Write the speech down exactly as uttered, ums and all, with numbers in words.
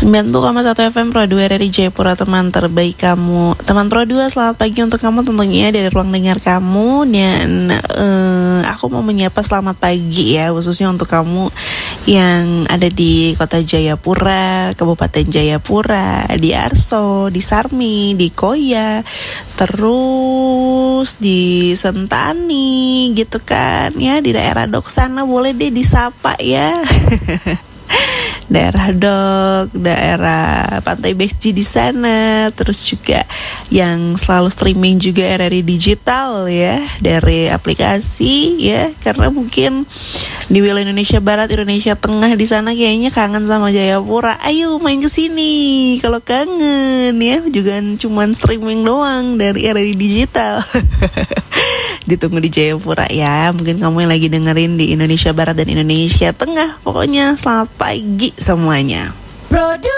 sembilan puluh koma satu F M Pro dua dari Jayapura, teman terbaik kamu. Teman Pro dua, selamat pagi untuk kamu tentunya dari ruang dengar kamu. Dan uh, aku mau menyapa selamat pagi ya, khususnya untuk kamu yang ada di kota Jayapura, Kabupaten Jayapura, di Arso, di Sarmi, di Koya, terus di Sentani gitu kan ya, di daerah Dok sana boleh deh disapa ya. Daerah Dok, daerah Pantai Bekji di sana, terus juga yang selalu streaming juga R R I Digital ya, dari aplikasi ya, karena mungkin di wilayah Indonesia Barat, Indonesia Tengah di sana kayaknya kangen sama Jayapura. Ayo main ke sini kalau kangen ya, juga cuman streaming doang dari R R I Digital. Ditunggu di Jayapura ya. Mungkin kamu yang lagi dengerin di Indonesia Barat dan Indonesia Tengah. Pokoknya selamat pagi semuanya.